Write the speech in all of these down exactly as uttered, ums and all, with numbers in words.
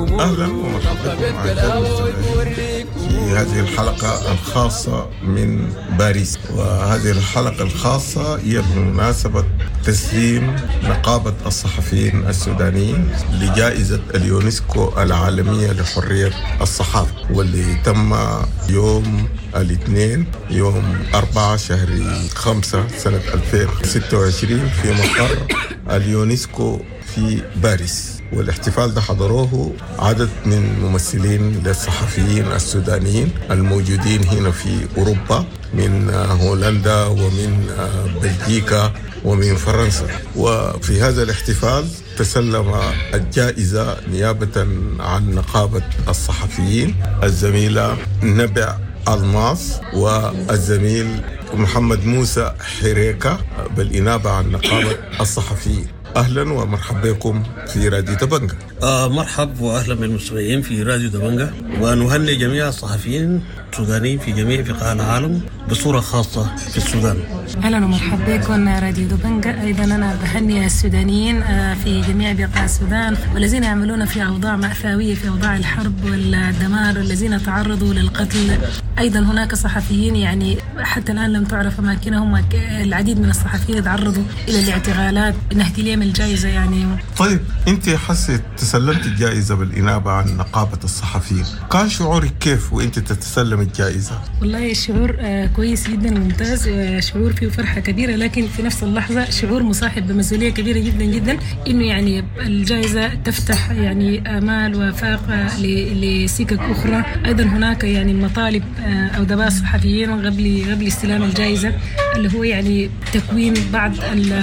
أهلا ومرحبا بكم أعزائي المستمعين في هذه الحلقة الخاصة من باريس. وهذه الحلقة الخاصة هي بمناسبة تسليم نقابة الصحفيين السودانيين لجائزة اليونسكو العالمية لحرية الصحافة، واللي تم يوم الاثنين يوم أربعة شهر خمسة سنة ألفين وستة وعشرين في مقر اليونسكو في باريس. والاحتفال ده حضروه عدد من ممثلين للصحفيين السودانيين الموجودين هنا في أوروبا، من هولندا ومن بلجيكا ومن فرنسا. وفي هذا الاحتفال تسلم الجائزة نيابة عن نقابة الصحفيين الزميلة نبع الماس والزميل محمد موسى حريكة بالإنابة عن نقابة الصحفيين. أهلا ومرحبا بكم في راديو دبنجة. آه مرحب وأهلا بالمستمعين في راديو دبنجة، ونهنئ جميع الصحفيين السودانيين في جميع بقاع العالم بصورة خاصة في السودان. أهلا ومرحبا بكم راديو دبنجة. أيضا أنا بهنئ السودانيين في جميع بقاع السودان والذين يعملون في أوضاع مأساوية، في أوضاع الحرب والدمار، والذين تعرضوا للقتل. أيضا هناك صحفيين يعني حتى الآن لم تعرف أماكنهم، العديد من الصحفيين تعرضوا إلى الاعتقالات. نهدي لهم الجائزة يعني. طيب أنت حسيت تسلمت الجائزة بالإنابة عن نقابة الصحفيين، كان شعورك كيف وأنت تتسلم الجائزة؟ والله الشعور آه كويس جدا وممتاز، آه شعور فيه فرحة كبيرة، لكن في نفس اللحظة شعور مصاحب بمسؤولية كبيرة جدا جدا، إنه يعني الجائزة تفتح يعني آمال وآفاق آه لسكك أخرى. أيضا هناك يعني مطالب آه أو دباء الصحفيين قبل قبل استلام الجائزة، اللي هو يعني تكوين بعض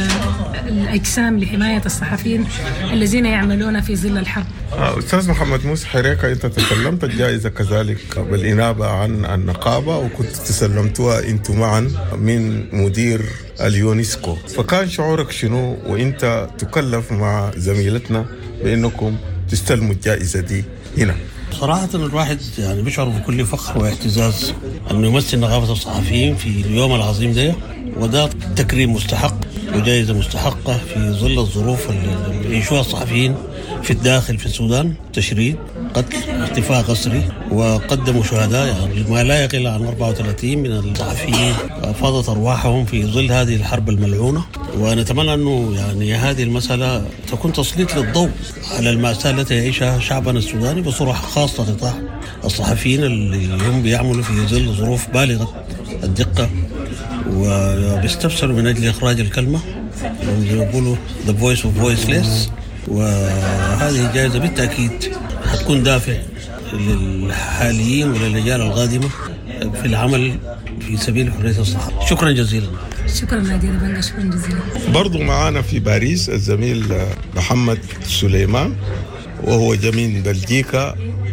الأجسام لحماية الصحفيين الذين يعملون في ظل الحرب. أستاذ محمد موسى حريكة، أنت تسلمت الجائزة كذلك بالإنابة عن النقابة، وكنت تسلمتوها أنتم معا من مدير اليونسكو، فكان شعورك شنو وأنت تكلف مع زميلتنا بأنكم تستلموا الجائزة دي هنا؟ صراحة الواحد يعني بيشعر بكل فخر واعتزاز أنه يمثل نقابة الصحفيين في اليوم العظيم ده، وده تكريم مستحق وجائزة مستحقة في ظل الظروف اللي يعيشوها الصحفيين في الداخل في السودان: تشريد، قتل، اختفاء قسري، وقدموا شهداء يعني ما لا يقل عن أربعة وثلاثين من الصحفيين فاضت أرواحهم في ظل هذه الحرب الملعونة. ونتمنى أنه يعني هذه المسألة تكون تسليط للضوء على المأساة التي يعيشها شعبنا السوداني بصورة خاصة تطاح الصحفيين اللي هم بيعملوا في ظل ظروف بالغة الدقة وبيستفسروا من أجل إخراج الكلمة، يقولوا the voice of voiceless. وهذه الجائزة بالتأكيد هتكون دافع للحاليين وللرجال القادمة في العمل في سبيل حرية الصحافة. شكرا جزيلا. شكرا نادي دبنجة، شكرا جزيلا. برضو معانا في باريس الزميل محمد سليمان، وهو جميل بلجيكا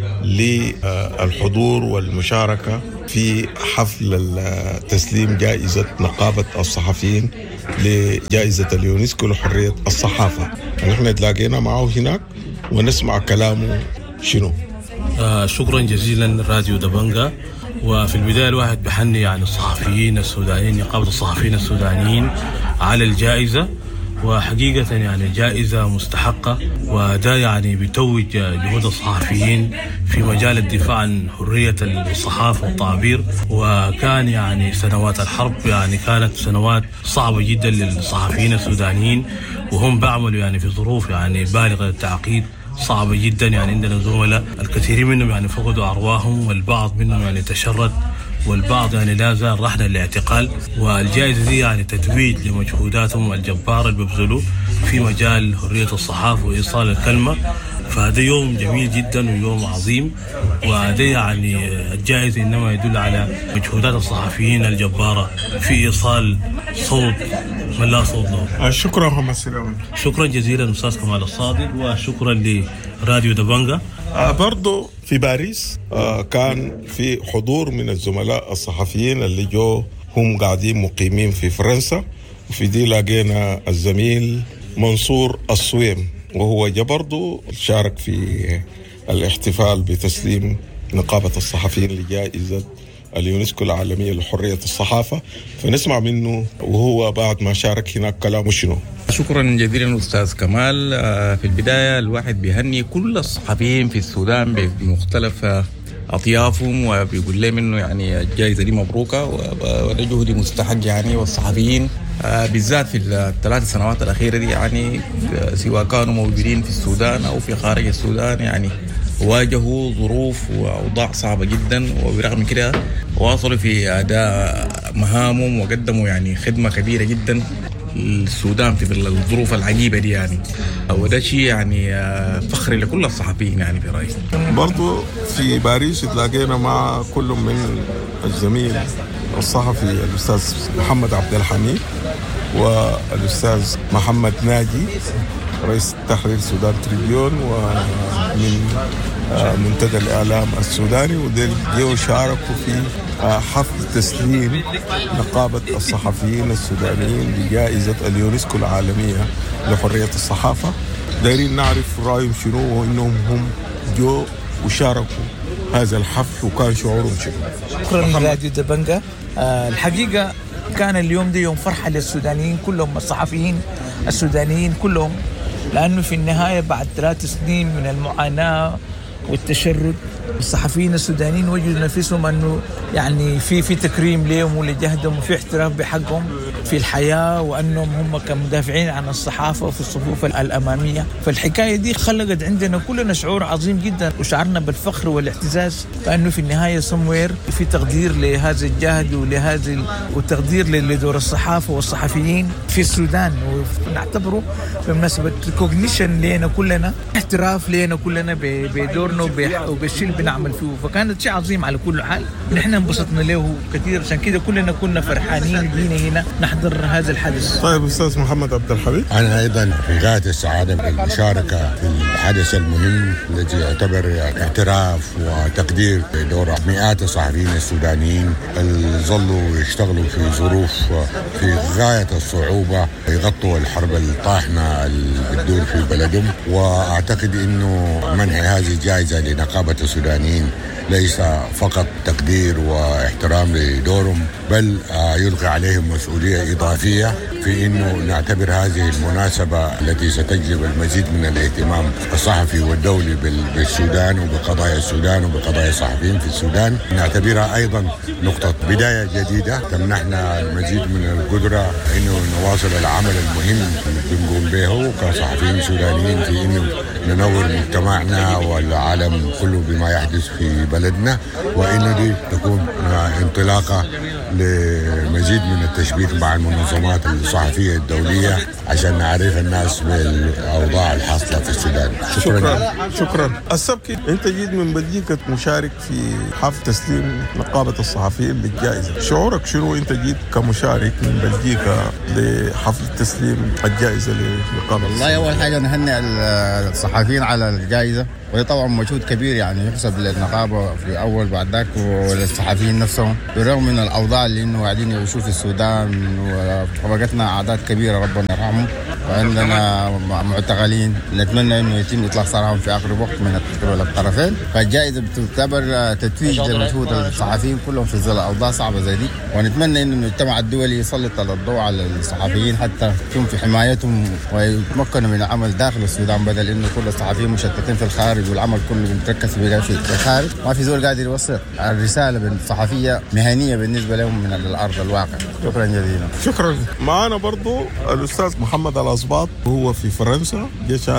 للحضور والمشاركة في حفل تسليم جائزة نقابة الصحفيين لجائزة اليونسكو لحرية الصحافة. نحن تلاقينا معه هناك ونسمع كلامه شنو. آه شكرا جزيلا راديو دبنجة. وفي البداية الواحد بحني يعني الصحفيين السودانيين، نقابة الصحفيين السودانيين على الجائزة، وحقيقة يعني جائزة مستحقة، وده يعني بتوج جهود الصحفيين في مجال الدفاع عن حرية الصحافة والتعبير. وكان يعني سنوات الحرب يعني كانت سنوات صعبة جدا للصحفيين السودانيين، وهم بعملوا يعني في ظروف يعني بالغة التعقيد صعبة جدا. يعني عندنا زملاء الكثير منهم يعني فقدوا أرواحهم، والبعض منهم يعني تشرد، والبعض يعني لا زال رحنا للاعتقال. والجائزة دي يعني تتويج لمجهوداتهم الجبارة اللي بيبذلوا في مجال حرية الصحافة وإيصال الكلمة. فهذا يوم جميل جدا ويوم عظيم، وهذا يعني الجائزة إنما يدل على مجهودات الصحفيين الجبارة في إيصال صوت من لا صوت له. شكرا محمد سليمان. شكرا جزيلا أستاذ كمال الصادق، وشكرا لراديو دبنجة. آه برضو في باريس آه كان في حضور من الزملاء الصحفيين اللي جو هم قاعدين مقيمين في فرنسا، وفي دي لاقينا الزميل منصور الصويم، وهو جا برضو شارك في الاحتفال بتسليم نقابة الصحفيين لجائزة اليونسكو العالمية لحرية الصحافة. فنسمع منه وهو بعد ما شارك هناك كلامه شنو. شكرا جزيلا أستاذ كمال. في البداية الواحد بيهني كل الصحفيين في السودان بمختلف أطيافهم وبيقول لهم إنه يعني الجائزة دي مبروكة وده جهد مستحق يعني. والصحفيين بالذات في الثلاث سنوات الأخيرة دي يعني سواء كانوا موجودين في السودان أو في خارج السودان يعني واجهوا ظروف وأوضاع صعبة جدا، وبرغم كده واصلوا في أداء مهامهم وقدموا يعني خدمة كبيرة جدا للسودان في الظروف العجيبة دي يعني. وده شيء يعني فخر لكل الصحفيين يعني في رأيي. برضو في باريس تلاقينا مع كل من الزميل الصحفي الأستاذ محمد عبد الحميد والأستاذ محمد ناجي رئيس تحرير السودان تريبيون ومن منتدى الإعلام السوداني، ودول جو شاركوا في حفل تسليم نقابة الصحفيين السودانيين بجائزة اليونسكو العالمية لحرية الصحافة. دايرين نعرف رأيهم شنو وإنهم هم جو وشاركوا هذا الحفل وكان شعورهم شنو. شكرا راديو دبنجا. أه الحقيقة كان اليوم ده يوم فرحة للسودانيين كلهم، الصحفيين السودانيين كلهم، لأنه في النهاية بعد ثلاث سنين من المعاناة والتشرد الصحفيين السودانيين وجدوا نفسهم أنه يعني في في تكريم لهم ولجهدهم وفي احتراف بحقهم في الحياة، وأنهم هم كمدافعين عن الصحافة في الصفوف الأمامية. فالحكاية دي خلقت عندنا كلنا شعور عظيم جدا وشعرنا بالفخر والاعتزاز، لأنه في النهاية سموير في تقدير لهذا الجهد ولهذا وتقدير لدور الصحافة والصحفيين في السودان، ونعتبره بمناسبة ريكوجنيشن لنا كلنا، احتراف لنا كلنا بدورنا وبالشيء اللي بنعمل فيه. فكانت شيء عظيم على كل حال، نحن انبسطنا له كثير، عشان كده كلنا كنا فرحانين جينا هنا نحضر هذا الحدث. طيب أستاذ محمد عبد الحميد. أنا أيضا في غاية السعادة بالمشاركة في الحدث المهم الذي يعتبر اعتراف وتقدير دور مئات الصحفيين السودانيين اللي ظلوا يشتغلوا في ظروف في غاية الصعوبة يغطوا الحرب الطاحنة اللي بتدور في بلدهم. وأعتقد إنه منح هذه الجائزة لنقابة السودانيين ليس فقط تقدير واحترام لدورهم، بل يلقي عليهم مسؤولية إضافية في أنه نعتبر هذه المناسبة التي ستجلب المزيد من الاهتمام الصحفي والدولي بالسودان وبقضايا السودان وبقضايا الصحفيين في السودان، نعتبرها أيضا نقطة بداية جديدة تمنحنا المزيد من القدرة أنه نواصل العمل المهم اللي بنقوم به كصحفيين سودانيين في أنه ننور مجتمعنا والعالم كله بما يحدث في بلدنا، وإنه دي تكون انطلاقة لمزيد من التشبيك مع المنظمات الصحفية الدولية عشان نعرف الناس بالأوضاع الحاصلة في السودان. شكرا شكرا, شكرا. السبكي أنت جيت من بلجيكا مشارك في حفل تسليم نقابة الصحفيين للجائزة، شعورك شنو أنت جيت كمشارك من بلجيكا لحفل تسليم الجائزة لنقابة؟ والله أول حاجة نهنئ الصحفيين على الجائزة، وده طبعا مجهود كبير يعني يحسب للنقابة في أول بعد ذاك وللصحفيين نفسهم، بالرغم من الأوضاع اللي إنه قاعدين يعيشوا في السودان وطبقتنا أعداد كبيرة ربنا يرحمهم، وعندنا معتقلين نتمنى إنه يتم إطلاق سراحهم في آخر وقت من الطرفين. فالجائزة بتعتبر تتويج لمجهود الصحفيين كلهم في ظل أوضاع صعبة زي دي، ونتمنى إنه المجتمع الدولي يسلط الضوء على الصحفيين حتى يكون في حمايتهم ويتمكنوا من العمل داخل السودان، بدل إنه كل الصحفيين مشتتين في الخارج والعمل كله بنتركز في الخارج. ما في زول قادر يوصل الرسالة بالصحفية مهنية بالنسبة لهم من الأرض الواقع. شكرا جزيلا. شكرا. معنا برضو الأستاذ محمد الأصباط، هو في فرنسا.